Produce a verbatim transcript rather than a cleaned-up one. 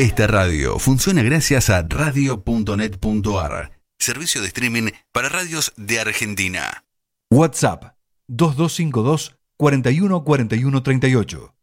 Esta radio funciona gracias a radio punto net punto a r, servicio de streaming para radios de Argentina. WhatsApp dos dos cinco dos, cuatro uno cuatro uno tres ocho.